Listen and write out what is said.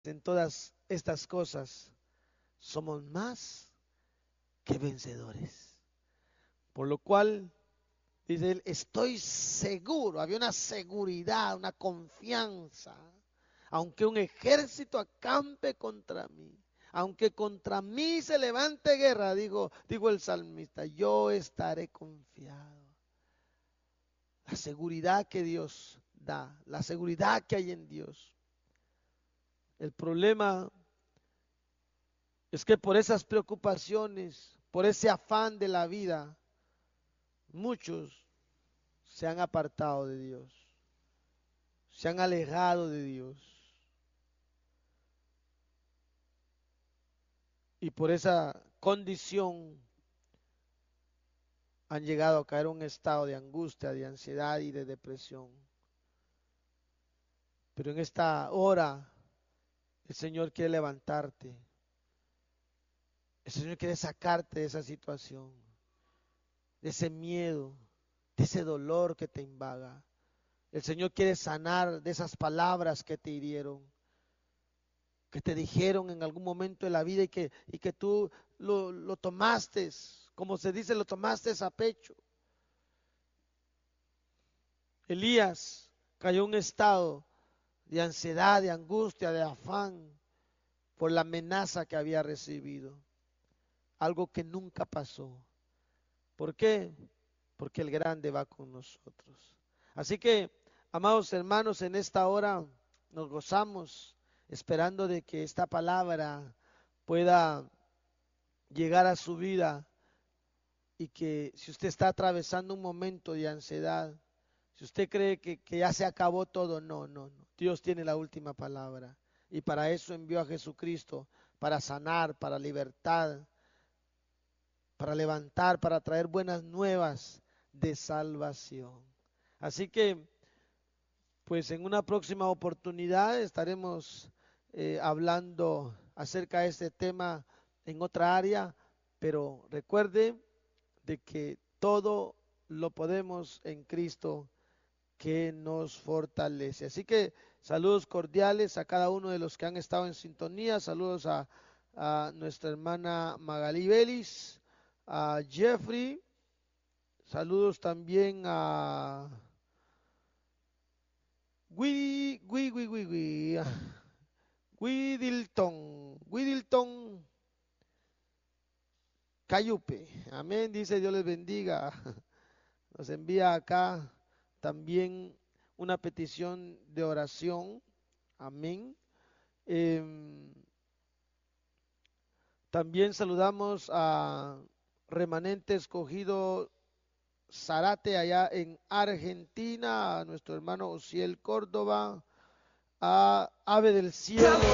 en todas estas cosas, somos más que vencedores. Por lo cual, dice él, estoy seguro, había una seguridad, una confianza, aunque un ejército acampe contra mí, aunque contra mí se levante guerra, digo el salmista, yo estaré confiado. La seguridad que Dios da, la seguridad que hay en Dios. El problema es que por esas preocupaciones, por ese afán de la vida, muchos se han apartado de Dios, se han alejado de Dios. Y por esa condición han llegado a caer en un estado de angustia, de ansiedad y de depresión. Pero en esta hora el Señor quiere levantarte. El Señor quiere sacarte de esa situación, de ese miedo, de ese dolor que te invaga. El Señor quiere sanar de esas palabras que te hirieron, que te dijeron en algún momento de la vida y que tú lo tomaste, como se dice, lo tomaste a pecho. Elías cayó en un estado de ansiedad, de angustia, de afán por la amenaza que había recibido. Algo que nunca pasó. ¿Por qué? Porque el grande va con nosotros. Así que, amados hermanos, en esta hora nos gozamos esperando de que esta palabra pueda llegar a su vida y que si usted está atravesando un momento de ansiedad, si usted cree que ya se acabó todo, no, no, no. Dios tiene la última palabra y para eso envió a Jesucristo, para sanar, para libertad, para levantar, para traer buenas nuevas de salvación. Así que, pues en una próxima oportunidad estaremos hablando acerca de este tema en otra área, pero recuerde de que todo lo podemos en Cristo que nos fortalece. Así que saludos cordiales a cada uno de los que han estado en sintonía, saludos a nuestra hermana Magali Vélez, a Jeffrey, saludos también a Widilton Cayupe. Amén, dice Dios les bendiga. Nos envía acá también una petición de oración. Amén. También saludamos a Remanente Escogido Zarate allá en Argentina, a nuestro hermano Osiel Córdoba, a Ave del Cielo.